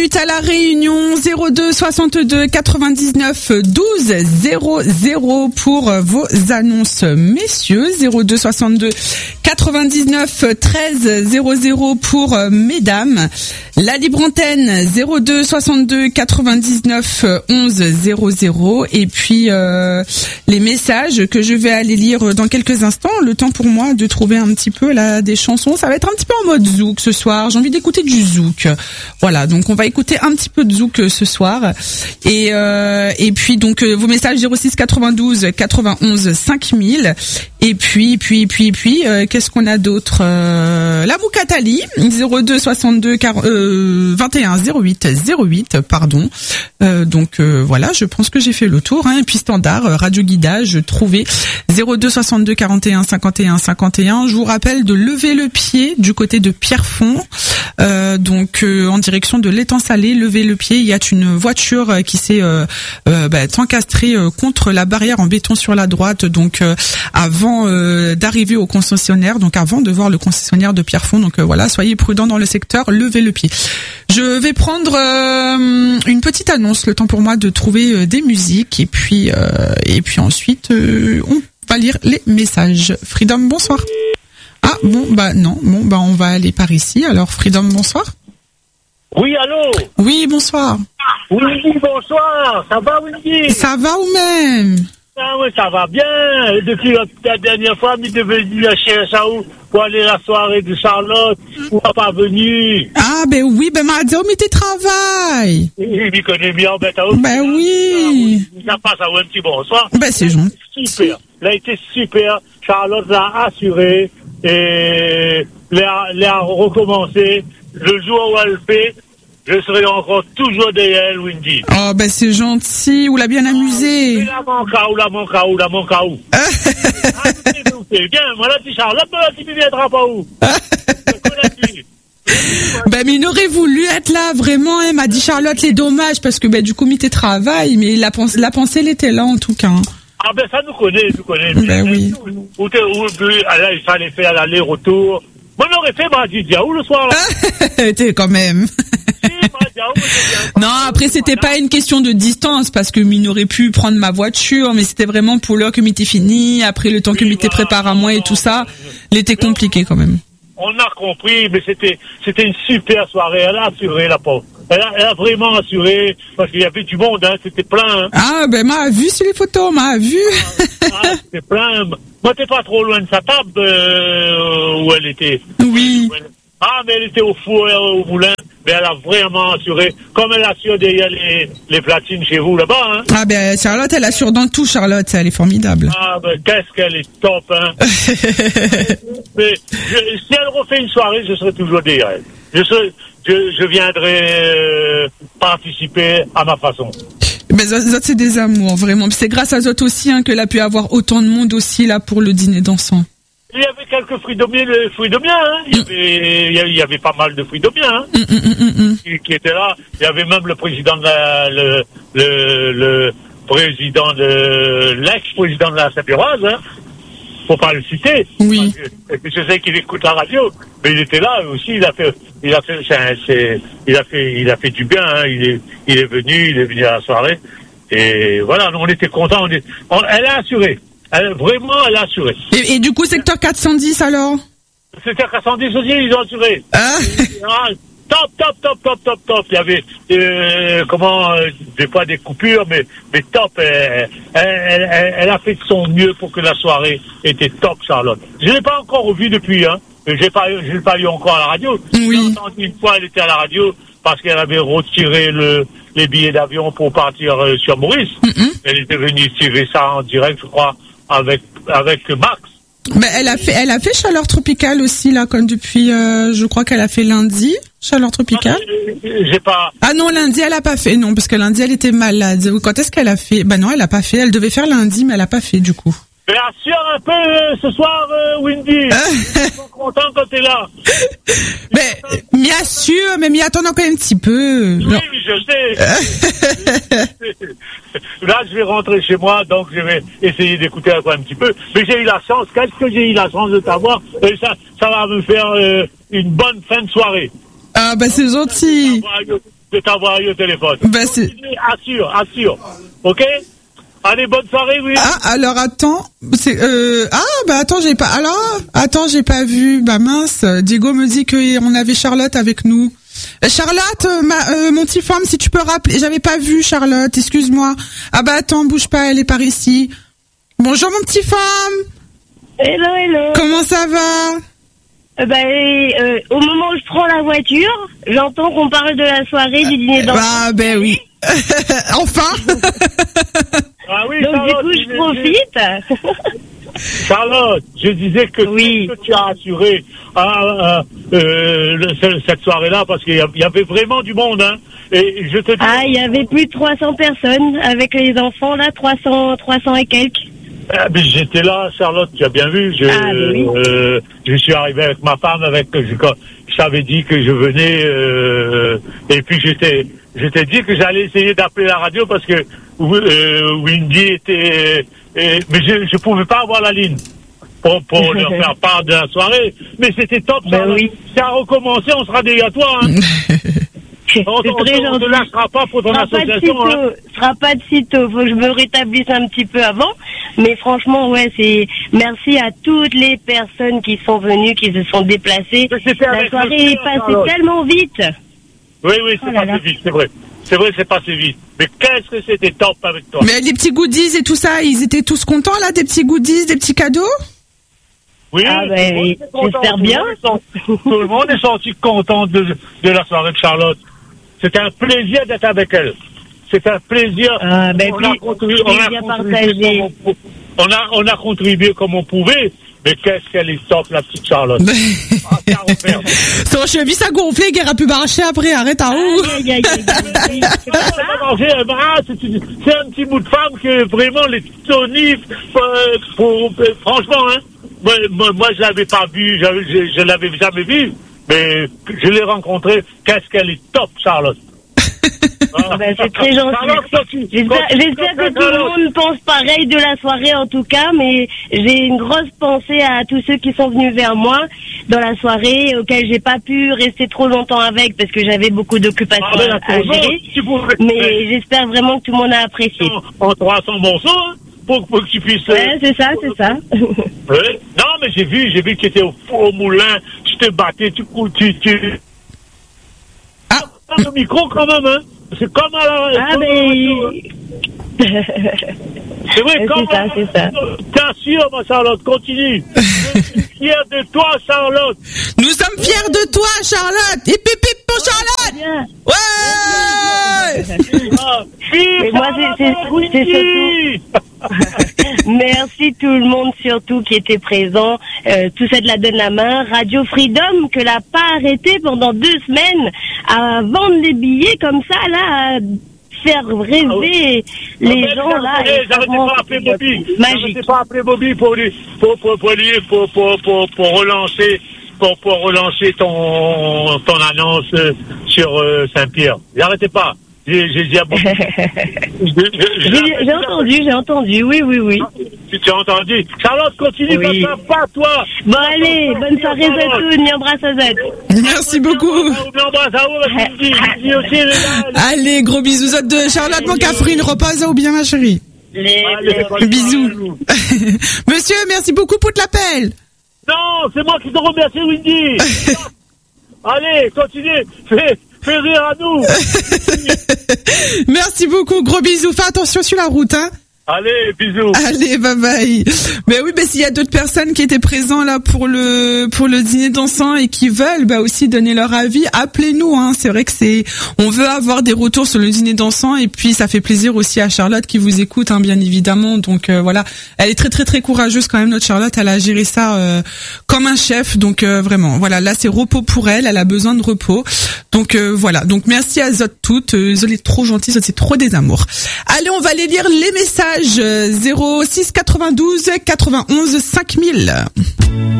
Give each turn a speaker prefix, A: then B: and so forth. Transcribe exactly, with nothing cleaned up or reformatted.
A: minutes à la Réunion. Zéro deux soixante-deux quatre-vingt-dix-neuf douze zéro zéro pour vos annonces, messieurs. Zéro deux soixante-deux quatre-vingt-dix-neuf treize zéro zéro pour mesdames. La libre antenne zéro deux soixante-deux quatre-vingt-dix-neuf onze zéro zéro. Et puis euh, les messages que je vais aller lire dans quelques instants. Le temps pour moi de trouver un petit peu là des chansons. Ça va être un petit peu en mode zouk ce soir. J'ai envie d'écouter du zouk. Voilà, donc on va écouter un petit peu de zouk ce soir. Et euh, et puis donc euh, vos messages zéro six quatre-vingt-douze quatre-vingt-onze cinq mille. Et puis puis puis puis euh, qu'est-ce qu'on a d'autre, euh, la Moukatali zéro deux soixante-deux vingt et un zéro huit zéro huit pardon. Euh, donc euh, voilà, je pense que j'ai fait le tour, hein. Et puis standard radio guidage trouvé zéro deux soixante-deux quarante et un cinquante et un cinquante et un. Je vous rappelle de lever le pied du côté de Pierrefonds. Euh, donc euh, en direction de l'étang salé, lever le pied, il y a une voiture euh, qui s'est euh, euh, bah, encastrée euh, contre la barrière en béton sur la droite, donc euh, avant euh, d'arriver au concessionnaire, donc avant de voir le concessionnaire de Pierrefonds. Donc euh, voilà, soyez prudents dans le secteur, levez le pied. Je vais prendre euh, une petite annonce, le temps pour moi de trouver euh, des musiques, et puis euh, et puis ensuite euh, on va lire les messages. Freedom, bonsoir. Ah bon, bah non, bon bah on va aller par ici. Alors Freedom, bonsoir.
B: Oui, allô.
A: Oui, bonsoir.
B: Oui, bonsoir. Ça va, Windy?
A: Ça va ou même?
B: Ah oui, ça va bien. Depuis la, la dernière fois, il devait venir chez Saoul pour aller à la soirée de Charlotte. Vous n'êtes pas venu.
A: Ah ben oui, ben m'a dit oh mais t'es travail.
B: Il m'y connaît bien, ben t'as
A: Ben oui.
B: Ça passe à un petit bonsoir.
A: Ben c'est gentil.
B: Super. Il a été super. Charlotte l'a assuré et l'a, l'a recommencé. Le jour où elle le fait, je serai encore toujours derrière elle, Windy.
A: Oh, ben c'est gentil, ou l'a bien amusé.
B: Ou la manca, ou la manca, ou la manca, ou. Ah, c'est bien, moi là, tu Charlotte, là, tu ne viendras pas où.
A: Ben, mais il aurait voulu être là, vraiment, elle m'a dit Charlotte, c'est dommage, parce que, ben, du comité travail, mais la pensée, la pensée, elle était là, en tout cas.
B: Ah, ben, ça nous connaît, nous connaît.
A: Ben oui.
B: Où, où, là, il fallait faire l'aller-retour. Moi, j'aurais fait Mardi Diaou le soir, là.
A: T'es quand même. Non, après c'était pas une question de distance parce que Mine aurait pu prendre ma voiture, mais c'était vraiment pour l'heure que m'était fini, après le temps que m'était prépare à moi et tout ça, l'été compliqué quand même.
B: On a compris, mais c'était c'était une super soirée, elle a assuré la pauvre. Elle a, elle a vraiment assuré, parce qu'il y avait du monde, hein, c'était plein. Hein.
A: Ah, ben m'a vu sur les photos, m'a vu.
B: Ah, c'était plein. Moi, t'es pas trop loin de sa table euh, où elle était.
A: Oui.
B: Ah, mais elle était au four, au moulin. Mais elle a vraiment assuré, comme elle assure derrière les, les platines chez vous là-bas. Hein.
A: Ah ben Charlotte, elle assure dans tout, Charlotte, elle est formidable.
B: Ah ben qu'est-ce qu'elle est top, hein. Mais je, si elle refait une soirée, je serai toujours derrière elle. Je, serai, je, je viendrai euh, participer à ma façon.
A: Ben Zot, c'est des amours, vraiment. C'est grâce à Zot aussi hein, qu'elle a pu avoir autant de monde aussi là pour le dîner dansant.
B: Il y avait quelques fruits d'omiens, fruits d'omiens, hein. Il y avait, il y avait, il y avait pas mal de fruits d'omiens, hein. Mm, mm, mm, mm. Qui, qui étaient là. Il y avait même le président de la, le, le, le président de, l'ex-président de la Saint-Péroise, hein. Faut pas le citer.
A: Oui.
B: Parce que je sais qu'il écoute la radio, mais il était là aussi, il a fait, il a fait, c'est, c'est, il a fait, il a fait du bien, hein. Il est, il est venu, il est venu à la soirée. Et voilà, on était contents, on est, on, elle a assuré. Elle, vraiment, elle a assuré.
A: Et, et du coup, secteur quatre cent dix, alors?
B: Secteur quatre cent dix aussi, ils ont assuré.
A: Ah.
B: Ah, top, top, top, top, top, top. Il y avait, euh, comment, euh, des fois des coupures, mais, mais top. Elle, elle, elle, elle a fait de son mieux pour que la soirée était top, Charlotte. Je l'ai pas encore revue depuis, hein. J'ai pas, je l'ai pas eu encore à la radio.
A: Oui.
B: J'ai entendu une fois, elle était à la radio parce qu'elle avait retiré le, les billets d'avion pour partir euh, sur Maurice. Mm-hmm. Elle était venue tirer ça en direct, je crois, avec, avec Max.
A: Ben, elle a fait, elle a fait Chaleur Tropicale aussi, là, comme depuis, euh, je crois qu'elle a fait lundi, Chaleur Tropicale.
B: Ah, j'ai pas.
A: Ah non, lundi, elle a pas fait, non, parce que lundi, elle était malade. Quand est-ce qu'elle a fait? Ben non, elle a pas fait. Elle devait faire lundi, mais elle a pas fait, du coup.
B: Mais assure un peu euh, ce soir, euh, Windy. Je suis content quand t'es là.
A: Mais, m'y assure, mais m'y attendons quand même un petit peu.
B: Oui, non. Oui, je sais. Là, je vais rentrer chez moi, donc je vais essayer d'écouter un petit peu. Mais j'ai eu la chance, qu'est-ce que j'ai eu la chance de t'avoir, et ça, ça va me faire euh, une bonne fin de soirée.
A: Ah, bah c'est gentil.
B: de t'avoir eu au téléphone.
A: Bah, c'est...
B: Assure, assure. Ok? Allez, bonne soirée, oui.
A: Ah, alors attends, c'est euh ah bah attends, j'ai pas alors attends, j'ai pas vu. Bah mince, Diego me dit que on avait Charlotte avec nous. Charlotte, euh, ma, euh, mon petit femme, si tu peux rappeler, j'avais pas vu Charlotte, excuse-moi. Ah bah attends, bouge pas, elle est par ici. Bonjour mon petit femme.
C: Hello, hello.
A: Comment ça va?
C: Euh, bah, euh, au moment où je prends la voiture, j'entends qu'on parle de la soirée du dîner d'enfants.
A: Bah ben oui. Enfin.
B: Ah oui,
C: donc
B: Charlotte,
C: du coup, je profite.
B: Charlotte, je disais que,
C: oui.
B: que tu as assuré ah, euh, le, cette soirée-là, parce qu'il y avait vraiment du monde, hein. Et je te dis...
C: Ah, il y avait plus de trois cents personnes avec les enfants, là, trois cents, trois cents et quelques.
B: Ah, mais j'étais là, Charlotte, tu as bien vu. Je,
C: ah, oui.
B: euh, je suis arrivé avec ma femme, avec je, je t'avais dit que je venais, euh, et puis j'étais, j'étais dit que j'allais essayer d'appeler la radio parce que euh, Windy était, euh, mais je, je pouvais pas avoir la ligne pour, pour leur faire part de la soirée. Mais c'était top.
C: Ben
B: ça,
C: oui.
B: ça a recommencé, on sera derrière toi. Hein. On
C: C'est très gentil.
B: On ne lâchera pas pour ton
C: sera
B: association.
C: Pas de
B: hein.
C: sera pas de sitôt. Faut que je me rétablisse un petit peu avant. Mais franchement, ouais, c'est merci à toutes les personnes qui sont venues, qui se sont déplacées. La soirée est passée alors. tellement vite.
B: Oui, oui, c'est
C: oh
B: passé vite, c'est vrai. C'est vrai, c'est passé vite. Mais qu'est-ce que c'était top avec toi.
A: Mais les petits goodies et tout ça, ils étaient tous contents là, des petits goodies, des petits cadeaux?
B: Oui,
C: ah ben oui, j'espère bien.
B: Tout le monde est sorti content de, de la soirée de Charlotte. C'était un plaisir d'être avec elle. C'est un plaisir.
C: Ah, ben
B: on,
C: puis,
B: a contribué, on, a
C: partagé.
B: On, on, a, on a contribué comme on pouvait. Mais qu'est-ce qu'elle est top, la petite Charlotte. Ah,
A: son cheville a gonflé, qu'elle a pu marcher après. Arrête à où?
B: C'est un petit bout de femme que vraiment les tonifs, euh, pour, pour, franchement, hein. Moi, moi, moi je l'avais pas vu, je, je, je l'avais jamais vu, mais je l'ai rencontrée. Qu'est-ce qu'elle est top, Charlotte.
C: Ah, ben, c'est très gentil. J'espère, j'espère que tout le monde pense pareil de la soirée en tout cas, mais j'ai une grosse pensée à tous ceux qui sont venus vers moi dans la soirée, auxquels j'ai pas pu rester trop longtemps avec parce que j'avais beaucoup d'occupations ah, ben, à, à gérer. Si mais j'espère vraiment que tout le monde a apprécié.
B: En trois cents morceaux, hein, pour, pour que tu puisses.
C: Ouais, c'est ça, c'est ça.
B: Ouais. Non, mais j'ai vu, j'ai vu que tu étais au, au moulin, tu te battais, tu tu tu. Ah, le micro quand même, hein. C'est comme à la...
C: Ah, mais...
B: C'est vrai, comme
C: c'est ça, c'est ça.
B: T'assures, ma Charlotte, continue. Je suis fier de toi, Charlotte.
A: Nous sommes fiers de toi, Charlotte. Hip, hip, hip pour Charlotte. Ouais.
C: Et moi, c'est, c'est, c'est surtout... Merci tout le monde, surtout, qui était présent. Euh, tout ça de la donne la main. Radio Freedom, que l'a pas arrêté pendant deux semaines à vendre des billets comme ça, là, à faire rêver ah oui. les ah gens, là.
B: J'arrêtais pas appeler Bobby.
C: Magique.
B: J'arrêtais pas appeler Bobby pour lui, pour, pour, pour, lui, pour, pour, pour, pour relancer, pour, pour relancer ton, ton annonce sur euh, Saint-Pierre. J'arrêtais pas. J'ai, j'ai dit à Bobby.
C: j'ai, j'ai entendu, j'ai entendu, oui, oui, oui.
B: Tu t'es entendu. Charlotte, continue oui. comme ça, pas toi.
C: Bon, allez, bonne soirée à tous, mi embrasse à Z.
A: Merci beaucoup. Allez, gros bisous de Charlotte, mon Catherine, repose ou bien ma chérie.
C: Les...
B: Allez,
A: bisous. Monsieur, merci beaucoup pour l'appel.
B: Non, c'est moi qui te remercie, Windy. Allez, continue. Fais, fais rire à nous.
A: Merci beaucoup, gros bisous. Fais attention sur la route, hein.
B: Allez, bisous.
A: Allez, bye bye. Mais oui, mais s'il y a d'autres personnes qui étaient présents là pour le pour le dîner dansant et qui veulent bah aussi donner leur avis, appelez-nous hein. C'est vrai que c'est on veut avoir des retours sur le dîner dansant et puis ça fait plaisir aussi à Charlotte qui vous écoute hein, bien évidemment. Donc euh, voilà, elle est très très très courageuse quand même notre Charlotte, elle a géré ça euh, comme un chef. Donc euh, vraiment, voilà, là c'est repos pour elle, elle a besoin de repos. Donc euh, voilà. Donc merci à Zot toutes, euh, Zot est trop gentil, Zot c'est trop des amours. Allez, on va aller lire les messages. zéro six quatre-vingt-douze quatre-vingt-onze cinq mille.